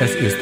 Es ist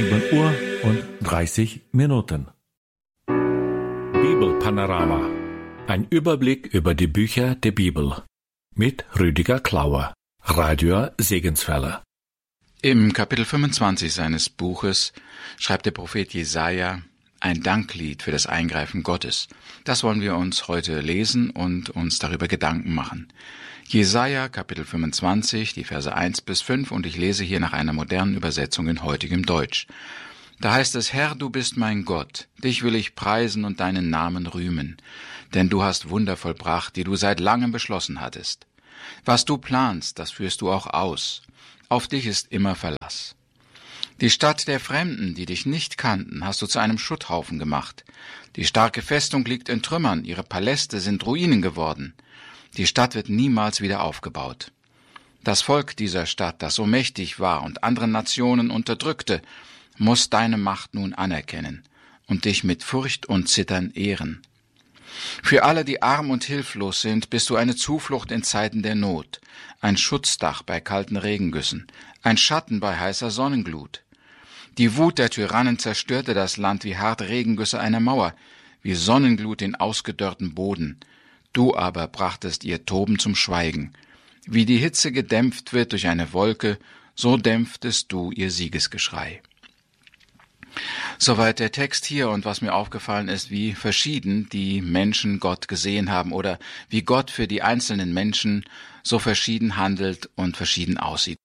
7:30 Uhr. Bibelpanorama. Ein Überblick über die Bücher der Bibel. Mit Rüdiger Klauer, Radio Segenswelle. Im Kapitel 25 seines Buches schreibt der Prophet Jesaja ein Danklied für das Eingreifen Gottes. Das wollen wir uns heute lesen und uns darüber Gedanken machen. Jesaja, Kapitel 25, die Verse 1-5, und ich lese hier nach einer modernen Übersetzung in heutigem Deutsch. Da heißt es: Herr, du bist mein Gott, dich will ich preisen und deinen Namen rühmen, denn du hast Wunder vollbracht, die du seit langem beschlossen hattest. Was du planst, das führst du auch aus. Auf dich ist immer Verlass. Die Stadt der Fremden, die dich nicht kannten, hast du zu einem Schutthaufen gemacht. Die starke Festung liegt in Trümmern, ihre Paläste sind Ruinen geworden. Die Stadt wird niemals wieder aufgebaut. Das Volk dieser Stadt, das so mächtig war und andere Nationen unterdrückte, muss deine Macht nun anerkennen und dich mit Furcht und Zittern ehren. Für alle, die arm und hilflos sind, bist du eine Zuflucht in Zeiten der Not, ein Schutzdach bei kalten Regengüssen, ein Schatten bei heißer Sonnenglut. Die Wut der Tyrannen zerstörte das Land wie harte Regengüsse eine Mauer, wie Sonnenglut den ausgedörrten Boden. Du aber brachtest ihr Toben zum Schweigen. Wie die Hitze gedämpft wird durch eine Wolke, so dämpftest du ihr Siegesgeschrei. Soweit der Text hier, und was mir aufgefallen ist, wie verschieden die Menschen Gott gesehen haben oder wie Gott für die einzelnen Menschen so verschieden handelt und verschieden aussieht.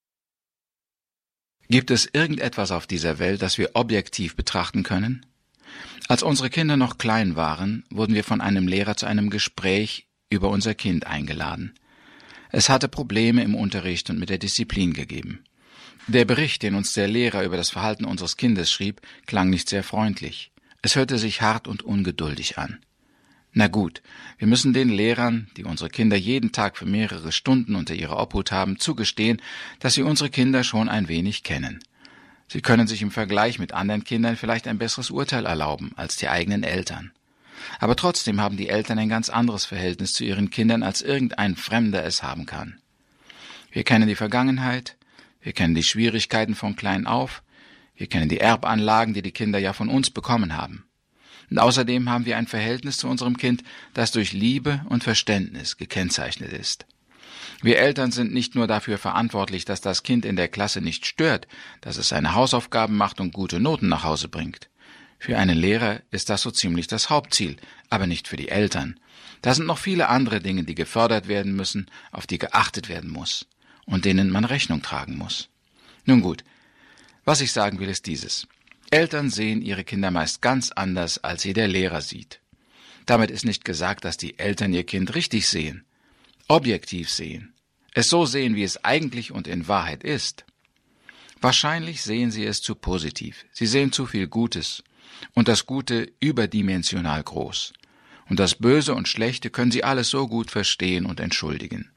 Gibt es irgendetwas auf dieser Welt, das wir objektiv betrachten können? Als unsere Kinder noch klein waren, wurden wir von einem Lehrer zu einem Gespräch über unser Kind eingeladen. Es hatte Probleme im Unterricht und mit der Disziplin gegeben. Der Bericht, den uns der Lehrer über das Verhalten unseres Kindes schrieb, klang nicht sehr freundlich. Es hörte sich hart und ungeduldig an. Na gut, wir müssen den Lehrern, die unsere Kinder jeden Tag für mehrere Stunden unter ihrer Obhut haben, zugestehen, dass sie unsere Kinder schon ein wenig kennen. Sie können sich im Vergleich mit anderen Kindern vielleicht ein besseres Urteil erlauben als die eigenen Eltern. Aber trotzdem haben die Eltern ein ganz anderes Verhältnis zu ihren Kindern, als irgendein Fremder es haben kann. Wir kennen die Vergangenheit, wir kennen die Schwierigkeiten von klein auf, wir kennen die Erbanlagen, die die Kinder ja von uns bekommen haben. Und außerdem haben wir ein Verhältnis zu unserem Kind, das durch Liebe und Verständnis gekennzeichnet ist. Wir Eltern sind nicht nur dafür verantwortlich, dass das Kind in der Klasse nicht stört, dass es seine Hausaufgaben macht und gute Noten nach Hause bringt. Für einen Lehrer ist das so ziemlich das Hauptziel, aber nicht für die Eltern. Da sind noch viele andere Dinge, die gefördert werden müssen, auf die geachtet werden muss und denen man Rechnung tragen muss. Nun gut, was ich sagen will, ist dieses. Eltern sehen ihre Kinder meist ganz anders, als sie der Lehrer sieht. Damit ist nicht gesagt, dass die Eltern ihr Kind richtig sehen, objektiv sehen, es so sehen, wie es eigentlich und in Wahrheit ist. Wahrscheinlich sehen sie es zu positiv. Sie sehen zu viel Gutes und das Gute überdimensional groß. Und das Böse und Schlechte können sie alles so gut verstehen und entschuldigen.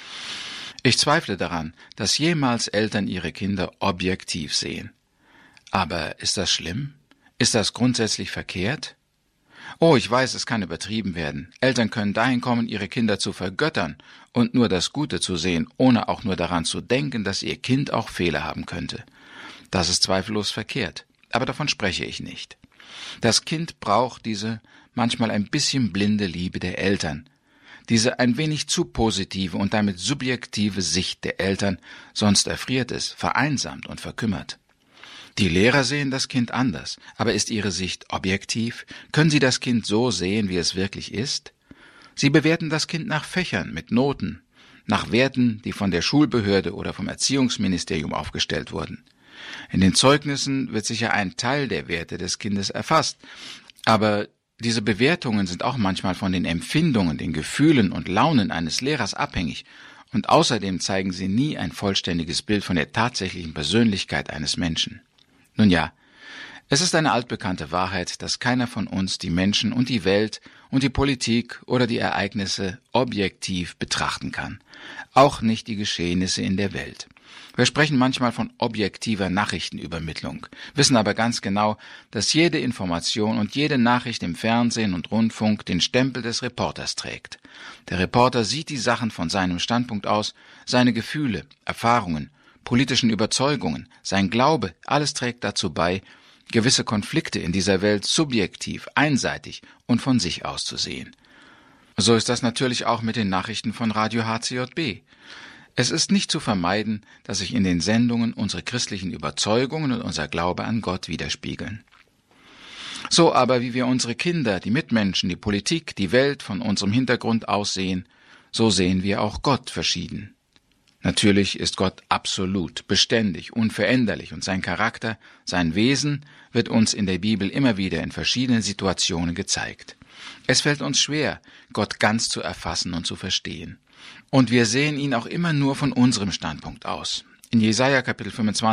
Ich zweifle daran, dass jemals Eltern ihre Kinder objektiv sehen. Aber ist das schlimm? Ist das grundsätzlich verkehrt? Oh, ich weiß, es kann übertrieben werden. Eltern können dahin kommen, ihre Kinder zu vergöttern und nur das Gute zu sehen, ohne auch nur daran zu denken, dass ihr Kind auch Fehler haben könnte. Das ist zweifellos verkehrt, aber davon spreche ich nicht. Das Kind braucht diese manchmal ein bisschen blinde Liebe der Eltern, diese ein wenig zu positive und damit subjektive Sicht der Eltern, sonst erfriert es, vereinsamt und verkümmert. Die Lehrer sehen das Kind anders, aber ist ihre Sicht objektiv? Können sie das Kind so sehen, wie es wirklich ist? Sie bewerten das Kind nach Fächern mit Noten, nach Werten, die von der Schulbehörde oder vom Erziehungsministerium aufgestellt wurden. In den Zeugnissen wird sicher ein Teil der Werte des Kindes erfasst, aber diese Bewertungen sind auch manchmal von den Empfindungen, den Gefühlen und Launen eines Lehrers abhängig, und außerdem zeigen sie nie ein vollständiges Bild von der tatsächlichen Persönlichkeit eines Menschen. Nun ja, es ist eine altbekannte Wahrheit, dass keiner von uns die Menschen und die Welt und die Politik oder die Ereignisse objektiv betrachten kann, auch nicht die Geschehnisse in der Welt. Wir sprechen manchmal von objektiver Nachrichtenübermittlung, wissen aber ganz genau, dass jede Information und jede Nachricht im Fernsehen und Rundfunk den Stempel des Reporters trägt. Der Reporter sieht die Sachen von seinem Standpunkt aus, seine Gefühle, Erfahrungen, politischen Überzeugungen, sein Glaube, alles trägt dazu bei, gewisse Konflikte in dieser Welt subjektiv, einseitig und von sich aus zu sehen. So ist das natürlich auch mit den Nachrichten von Radio HCJB. Es ist nicht zu vermeiden, dass sich in den Sendungen unsere christlichen Überzeugungen und unser Glaube an Gott widerspiegeln. So aber, wie wir unsere Kinder, die Mitmenschen, die Politik, die Welt von unserem Hintergrund aus sehen, so sehen wir auch Gott verschieden. Natürlich ist Gott absolut, beständig, unveränderlich und sein Charakter, sein Wesen wird uns in der Bibel immer wieder in verschiedenen Situationen gezeigt. Es fällt uns schwer, Gott ganz zu erfassen und zu verstehen. Und wir sehen ihn auch immer nur von unserem Standpunkt aus. In Jesaja Kapitel 25